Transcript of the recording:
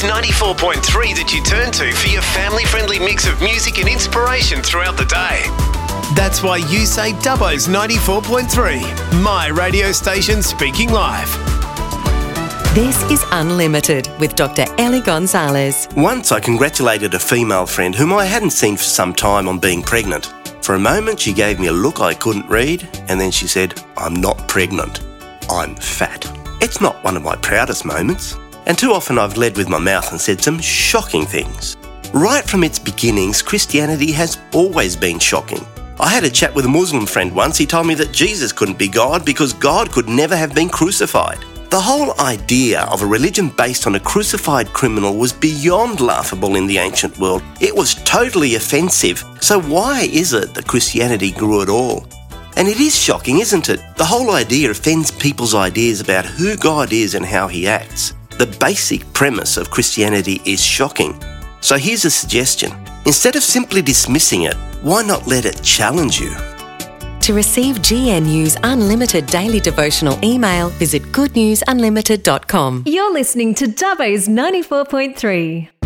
Dubbo's 94.3 that you turn to for your family-friendly mix of music and inspiration throughout the day. That's why you say Dubbo's 94.3, my radio station speaking live. This is Unlimited with Dr. Ellie Gonzalez. Once I congratulated a female friend whom I hadn't seen for some time on being pregnant. For a moment she gave me a look I couldn't read, and then she said, "I'm not pregnant, I'm fat." It's not one of my proudest moments, and too often I've led with my mouth and said some shocking things. Right from its beginnings, Christianity has always been shocking. I had a chat with a Muslim friend once. He told me that Jesus couldn't be God because God could never have been crucified. The whole idea of a religion based on a crucified criminal was beyond laughable in the ancient world. It was totally offensive. So why is it that Christianity grew at all? And it is shocking, isn't it? The whole idea offends people's ideas about who God is and how he acts. The basic premise of Christianity is shocking. So here's a suggestion. Instead of simply dismissing it, why not let it challenge you? To receive GNU's unlimited daily devotional email, visit goodnewsunlimited.com. You're listening to Dubbo's 94.3.